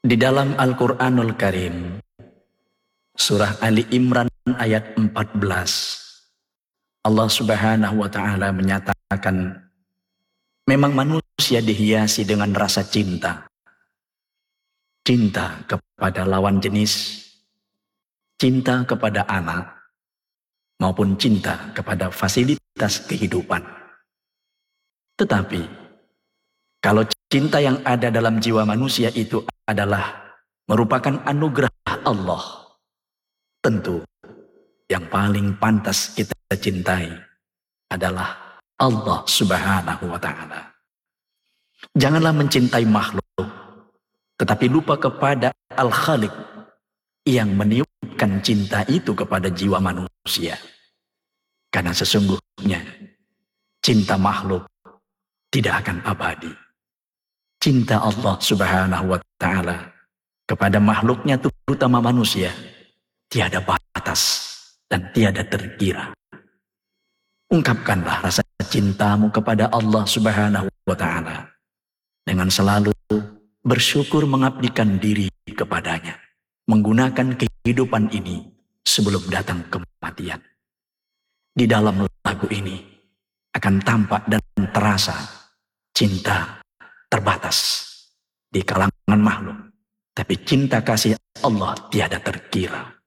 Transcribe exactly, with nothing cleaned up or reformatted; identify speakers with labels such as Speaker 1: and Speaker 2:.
Speaker 1: Di dalam Al-Quranul Karim, surah Ali Imran ayat empat belas, Allah Subhanahu wa Ta'ala menyatakan, memang manusia dihiasi dengan rasa cinta. Cinta kepada lawan jenis, cinta kepada anak, maupun cinta kepada fasilitas kehidupan. Tetapi, kalau cinta yang ada dalam jiwa manusia itu adalah merupakan anugerah Allah, tentu yang paling pantas kita cintai adalah Allah Subhanahu wa Ta'ala. Janganlah mencintai makhluk, tetapi lupa kepada Al-Khaliq yang meniupkan cinta itu kepada jiwa manusia. Karena sesungguhnya cinta makhluk tidak akan abadi. Cinta Allah Subhanahu wa Ta'ala kepada makhluknya, terutama manusia, tiada batas dan tiada terkira. Ungkapkanlah rasa cintamu kepada Allah Subhanahu wa Ta'ala dengan selalu bersyukur mengabdikan diri kepadanya, menggunakan kehidupan ini sebelum datang kematian. Di dalam lagu ini akan tampak dan terasa cinta terbatas di kalangan makhluk, tapi cinta kasih Allah tiada terkira.